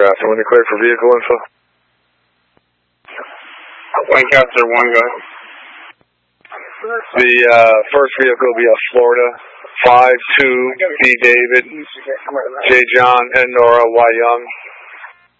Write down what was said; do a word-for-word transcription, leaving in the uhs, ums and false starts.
Gotcha. When you're clear for vehicle info. Lancaster one, go ahead. The uh, first vehicle will be a Florida five two D David J John N Nora Y Young.